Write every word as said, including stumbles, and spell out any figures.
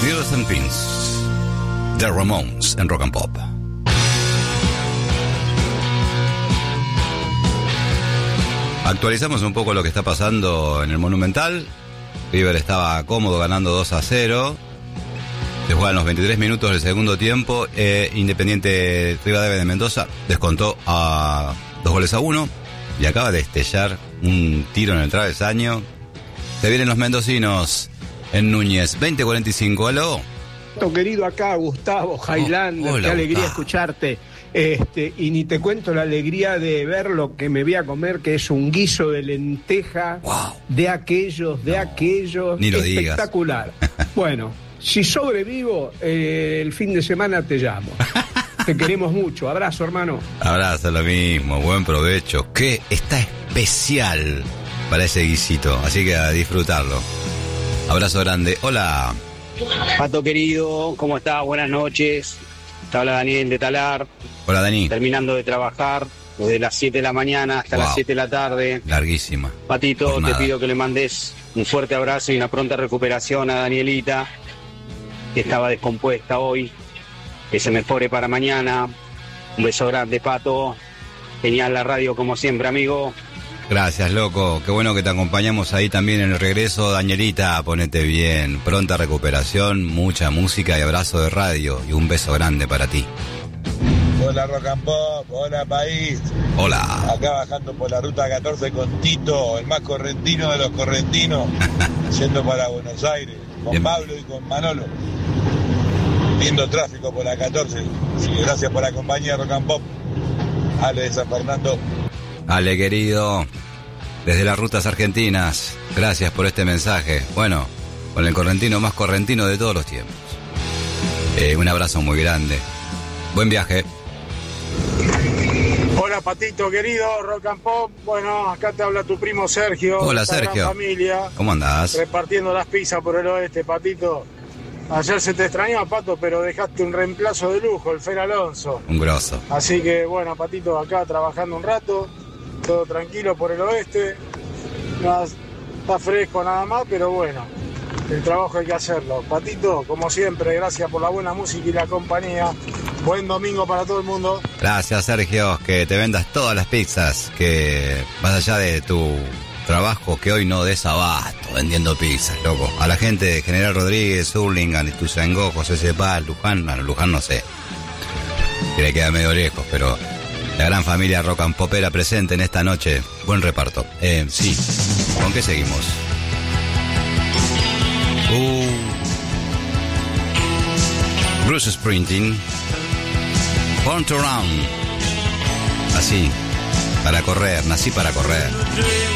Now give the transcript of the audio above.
Needles and Pins, The Ramones en Rock and Pop. Actualizamos un poco lo que está pasando en el Monumental. River estaba cómodo ganando dos a cero. Se juegan los veintitrés minutos del segundo tiempo. Eh, Independiente Rivadavia de Mendoza descontó a dos goles a uno y acaba de estellar un tiro en el travesaño. Se vienen los mendocinos en Núñez, veinte cuarenta y cinco. Aló. Querido, acá Gustavo Highlander, Oh, hola, qué alegría Gustavo. escucharte. Este, y ni te cuento la alegría de ver lo que me voy a comer, que es un guiso de lenteja, Wow. de aquellos, de No, aquellos, ni lo digas. espectacular. Bueno, si sobrevivo, eh, el fin de semana te llamo. Te queremos mucho. Abrazo, hermano. Abrazo, lo mismo, buen provecho. Que está especial para ese guisito, así que a disfrutarlo. Abrazo grande. Hola. Pato querido, ¿cómo estás? Buenas noches. Te habla Daniel de Talar, Hola, Dani. terminando de trabajar desde las siete de la mañana hasta Wow. las siete de la tarde. Larguísima. Patito, Jornada. te pido que le mandes un fuerte abrazo y una pronta recuperación a Danielita, que estaba descompuesta hoy. Que se mejore para mañana. Un beso grande, Pato. Genial la radio como siempre, amigo. Gracias, loco. Qué bueno que te acompañamos ahí también en el regreso. Danielita, ponete bien. Pronta recuperación, mucha música y abrazo de radio. Y un beso grande para ti. Hola Rock and Pop, hola país. Hola. Acá bajando por la ruta catorce con Tito, el más correntino de los correntinos, yendo para Buenos Aires, con Bien. Pablo y con Manolo. Lindo tráfico por la catorce. Así que gracias por la compañía Rock and Pop. Ale de San Fernando. Ale, querido. Desde las rutas argentinas. Gracias por este mensaje. Bueno, con el correntino más correntino de todos los tiempos. Eh, un abrazo muy grande. Buen viaje. Hola Patito querido, Rock and Pop. Bueno, acá te habla tu primo Sergio. Hola, esta gran Sergio. familia, ¿Cómo andás? repartiendo las pizzas por el oeste, Patito. Ayer se te extrañó, Pato, pero dejaste un reemplazo de lujo, el Fer Alonso. Un grosso. Así que bueno, Patito, acá trabajando un rato, todo tranquilo por el oeste. No, está fresco nada más, pero bueno, el trabajo hay que hacerlo. Patito, como siempre, gracias por la buena música y la compañía. Buen domingo para todo el mundo. Gracias, Sergio. Que te vendas todas las pizzas. Que más allá de tu trabajo, que hoy no des abasto vendiendo pizzas, loco. A la gente de General Rodríguez, Hurlingham, Ituzaingó, José Cepal, Luján. Bueno, Luján no sé. Que le queda medio lejos, pero la gran familia rock and popera presente en esta noche. Buen reparto. Eh, sí. ¿Con qué seguimos? Uh. Bruce Springsteen. Born to Run. Así, para correr, nací para correr.